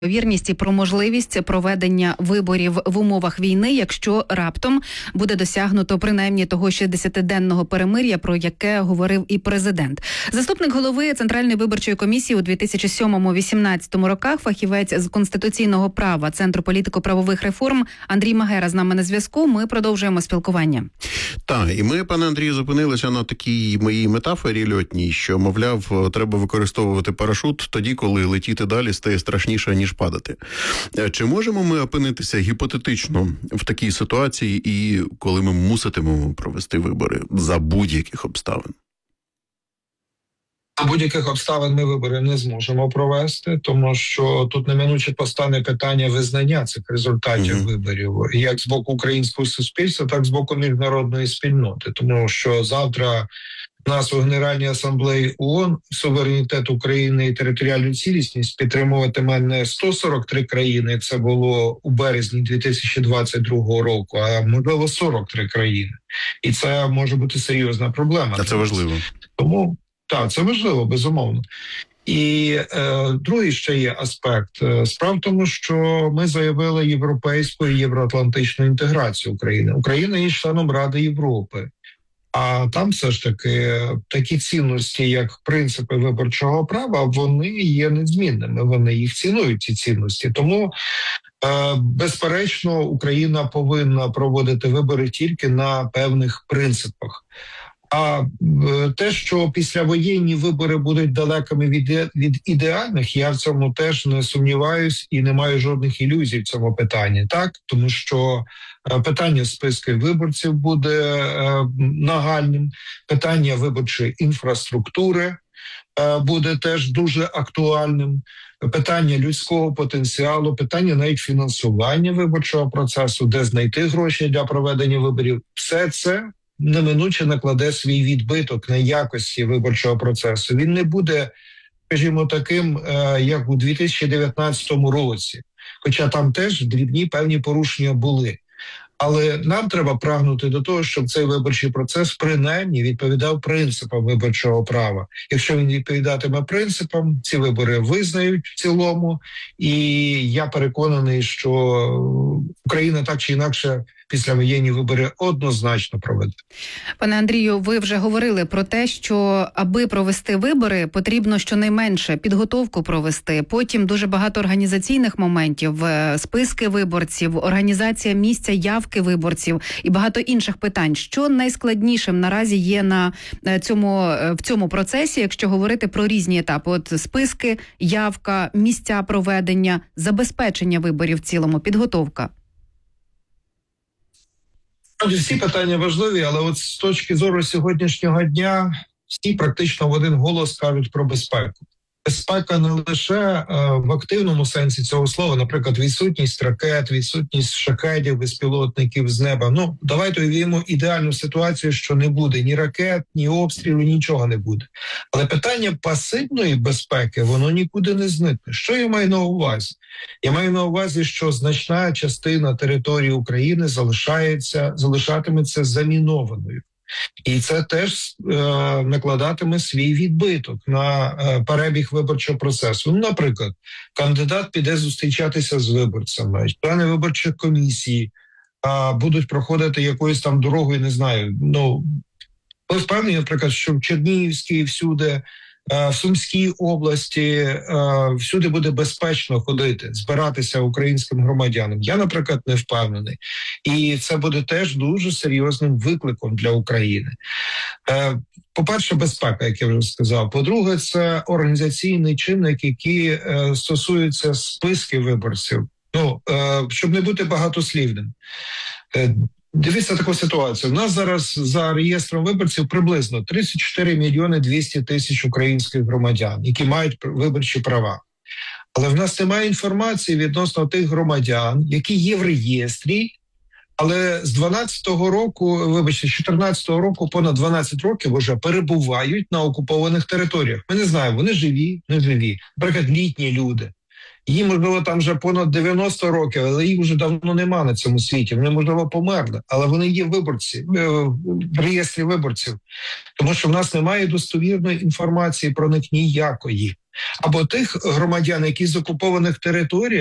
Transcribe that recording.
Вірність і про можливість проведення виборів в умовах війни, якщо раптом буде досягнуто принаймні того 60-денного перемир'я, про яке говорив і президент. Заступник голови Центральної виборчої комісії у 2007-2018 роках, фахівець з конституційного права Центру політико-правових реформ Андрій Магера з нами на зв'язку. Ми продовжуємо спілкування. Так, і ми, пане Андрію, зупинилися на такій моїй метафорі льотній, що, мовляв, треба використовувати парашут тоді, коли летіти далі стає страшніше, ніж падати. Чи можемо ми опинитися гіпотетично в такій ситуації, і коли ми муситимемо провести вибори за будь-яких обставин? За будь-яких обставин ми вибори не зможемо провести, тому що тут неминуче постане питання визнання цих результатів виборів, як з боку українського суспільства, так і з боку міжнародної спільноти. Тому що завтра у нас у Генеральній асамблеї ООН суверенітет України і територіальну цілісність підтримуватиме не 143 країни, це було у березні 2022 року, а можливо 43 країни. І це може бути серйозна проблема. Та це важливо. Тому так, це важливо, безумовно. І другий ще є аспект. Справа в тому, що ми заявили європейську і євроатлантичну інтеграцію України. Україна є членом Ради Європи. А там все ж таки такі цінності, як принципи виборчого права, вони є незмінними. Вони їх цінують, ці цінності. Тому, безперечно, Україна повинна проводити вибори тільки на певних принципах. А те, що післявоєнні вибори будуть далекими від ідеальних, я в цьому теж не сумніваюсь і не маю жодних ілюзій в цьому питанні. Так, тому що питання списків виборців буде нагальним, питання виборчої інфраструктури буде теж дуже актуальним, питання людського потенціалу, питання навіть фінансування виборчого процесу, де знайти гроші для проведення виборів. Все це неминуче накладе свій відбиток на якості виборчого процесу. Він не буде, скажімо, таким, як у 2019 році. Хоча там теж дрібні певні порушення були. Але нам треба прагнути до того, щоб цей виборчий процес принаймні відповідав принципам виборчого права. Якщо він відповідатиме принципам, ці вибори визнають в цілому. І я переконаний, що Україна так чи інакше післявоєнні вибори однозначно проведе. Пане Андрію, ви вже говорили про те, що аби провести вибори, потрібно щонайменше підготовку провести, потім дуже багато організаційних моментів, списки виборців, організація місця явки виборців і багато інших питань. Що найскладнішим наразі є в цьому процесі, якщо говорити про різні етапи? От списки, явка, місця проведення, забезпечення виборів в цілому, підготовка. Всі питання важливі, але от з точки зору сьогоднішнього дня всі практично в один голос кажуть про безпеку. Безпека не лише в активному сенсі цього слова, наприклад, відсутність ракет, відсутність шахедів, безпілотників з неба. Ну, давайте уявімо ідеальну ситуацію, що не буде ні ракет, ні обстрілу, нічого не буде. Але питання пасивної безпеки, воно нікуди не зникне. Що я маю на увазі? Я маю на увазі, що значна частина території України залишатиметься замінованою. І це теж накладатиме свій відбиток на перебіг виборчого процесу. Ну, наприклад, кандидат піде зустрічатися з виборцями, члени виборчих комісій будуть проходити якоюсь там дорогою, не знаю. Ну, ми впевнені, наприклад, що в Чернігівській всюди, в Сумській області всюди буде безпечно ходити, збиратися українським громадянам. Я, наприклад, не впевнений. І це буде теж дуже серйозним викликом для України. По-перше, безпека, як я вже сказав. По-друге, це організаційний чинник, який стосується списків виборців. Ну, щоб не бути багатослівним. Дивіться таку ситуацію. У нас зараз за реєстром виборців приблизно 34 мільйони 200 тисяч українських громадян, які мають виборчі права. Але в нас немає інформації відносно тих громадян, які є в реєстрі, але з 14-го року, понад 12 років вже перебувають на окупованих територіях. Ми не знаємо, вони живі, не живі. Наприклад, літні люди. Їм, можливо, там вже понад 90 років, але їх вже давно нема на цьому світі. Вони, можливо, померли, але вони є виборці, в реєстрі виборців. Тому що в нас немає достовірної інформації про них ніякої. або тих громадян, які з окупованих територій,